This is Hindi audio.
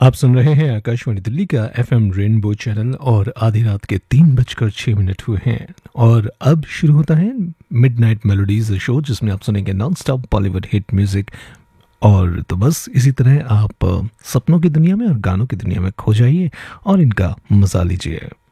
आप सुन रहे हैं आकाशवाणी दिल्ली का एफएम रेनबो चैनल और आधी रात के 3:06 हुए हैं। और अब शुरू होता है मिडनाइट मेलोडीज शो, जिसमें आप सुनेंगे non stop Bollywood hit music. और तो बस इसी तरह आप सपनों की दुनिया में और गानों की दुनिया में खो जाइए और इनका मजा लीजिए।